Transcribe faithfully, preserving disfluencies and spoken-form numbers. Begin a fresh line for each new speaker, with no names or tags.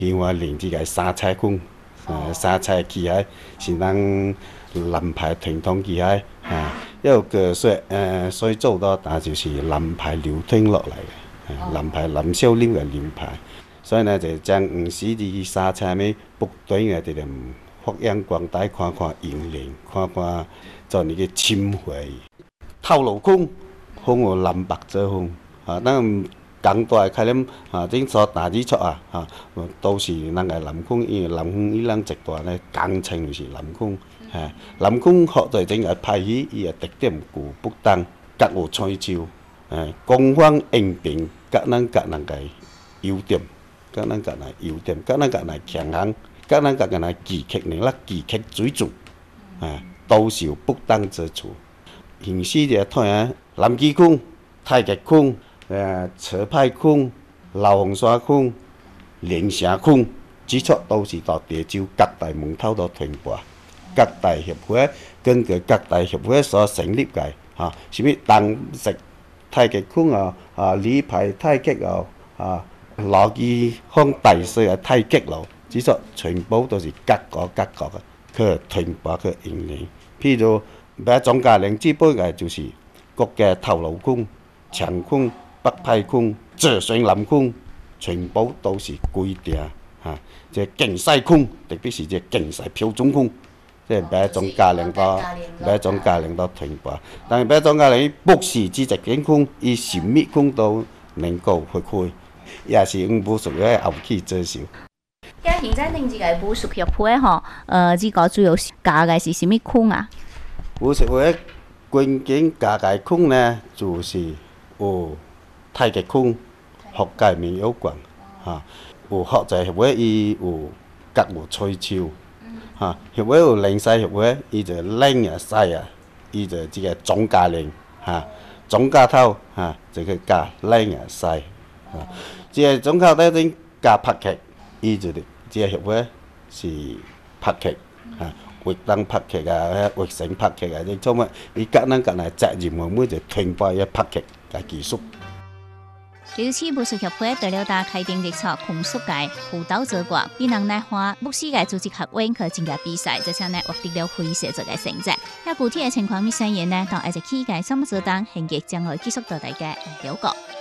另外另一個沙菜館，誒沙菜機械是咱南排傳統機械啊，一個個說誒所以做到，但就是南排流傳落嚟嘅，南排南少林嘅南排，所以呢就將吳氏啲沙菜咪不斷嘅啲人發揚光大，看看形靈，看看做呢個深回頭路空，風和南北之風啊，咱。港大開念啊，整所大指出啊，嚇都是咱個南空，因為南空伊咱集團咧簡稱就是南空，嚇南空學在整個派系伊個特點具不同，各有取招，誒各方應變，各咱各人個優點，各咱各人優點，各咱各人強項，各咱各人技巧能力、技巧水準，啊都是有不同之處。形式嘅睇下，南機空、太極空。誒車牌空、老紅沙空、連城空，指出都是到地州各大門頭都傳播，各大協會根據各大協會所成立嘅嚇，什麼東石太極空啊、啊李牌太極啊、啊羅基康大師嘅太極咯，指出全部都是各個各個嘅去傳播去引領。譬如咩總教練基本嘅就是國嘅頭路空、長空。北派空、浙水南空，全部都是規定嚇。即係競賽空，特別是即係競賽標準空，即係每一種教練都每一種教練都傳播。但係每一種教練不是只只健空，以神秘空都能夠發揮，也是用武術嘅後起之秀。
咁現在恁這個武術協會吼，呃，這個主要教嘅是什麼空啊？
武術會關鍵教嘅空呢，就是有。太極空學界面有關嚇，有學在協會伊有各有取招嚇，協會有聯賽協會，伊就練啊賽啊，伊就即個總教練嚇，總教頭嚇就去教練啊賽嚇，即個總教頭頂教拍劇，伊就即個協會是拍劇嚇，活動拍劇啊，活成拍劇啊，即做乜？伊各人各人責任項目就傳播一拍劇嘅技術。
這次武術協會第六大開定日出空術界輔導者國，比人內化牧師界組織學員去參加比賽，這次呢獲得了非常之嘅成績。那具體嘅情況，咪聲言呢，當一隻期間什麼時間，慶節將會繼續到大家了解。